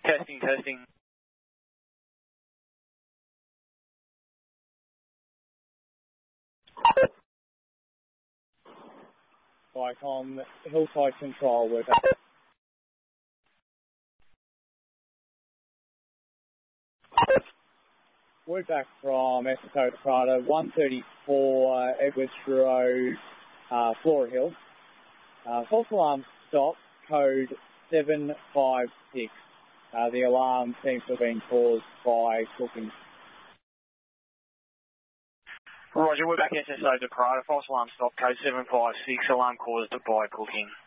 Testing, testing. Vicom, Hillside Control, we're back. We're back from Essex Prada, 134 Edwards Road, Flora Hill. False alarm stop, code 756. The alarm seems to have been caused by cooking. Roger, we're back SSO to Prada. False alarm stop, code 756. Alarm caused by cooking.